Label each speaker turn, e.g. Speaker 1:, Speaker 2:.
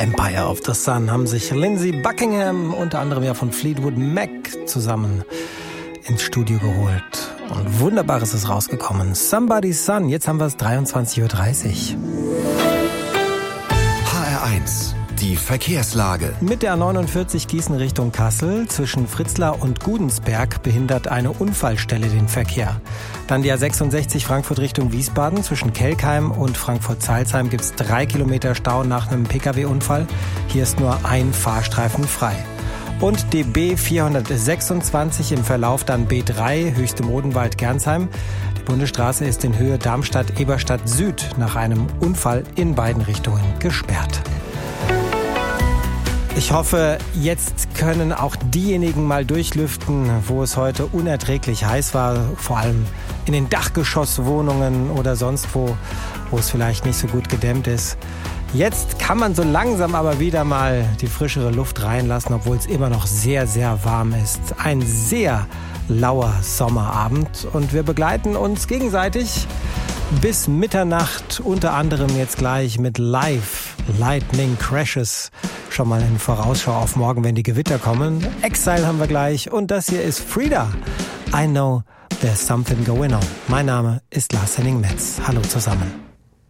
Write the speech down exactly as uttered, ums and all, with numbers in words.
Speaker 1: Empire of the Sun haben sich Lindsey Buckingham, unter anderem ja von Fleetwood Mac, zusammen ins Studio geholt. Und Wunderbares ist rausgekommen. Somebody's Son, jetzt haben wir es dreiundzwanzig Uhr dreißig.
Speaker 2: H R eins, die Verkehrslage.
Speaker 1: Mit der A neunundvierzig Gießen Richtung Kassel zwischen Fritzlar und Gudensberg behindert eine Unfallstelle den Verkehr. Dann die A sechsundsechzig Frankfurt Richtung Wiesbaden zwischen Kelkheim und Frankfurt-Zeilsheim gibt es drei Kilometer Stau nach einem Pkw-Unfall. Hier ist nur ein Fahrstreifen frei. Und die B vierhundertsechsundzwanzig im Verlauf dann B drei, Höchste Modenwald-Gernsheim. Die Bundesstraße ist in Höhe Darmstadt-Eberstadt Süd nach einem Unfall in beiden Richtungen gesperrt. Ich hoffe, jetzt können auch diejenigen mal durchlüften, wo es heute unerträglich heiß war, vor allem in den Dachgeschosswohnungen oder sonst wo, wo es vielleicht nicht so gut gedämmt ist. Jetzt kann man so langsam aber wieder mal die frischere Luft reinlassen, obwohl es immer noch sehr, sehr warm ist. Ein sehr lauer Sommerabend und wir begleiten uns gegenseitig bis Mitternacht, unter anderem jetzt gleich mit Live Lightning Crashes. Schon mal in Vorausschau auf morgen, wenn die Gewitter kommen. Exile haben wir gleich und das hier ist Frida. I know there's something going on. Mein Name ist Lars Henning Metz. Hallo zusammen.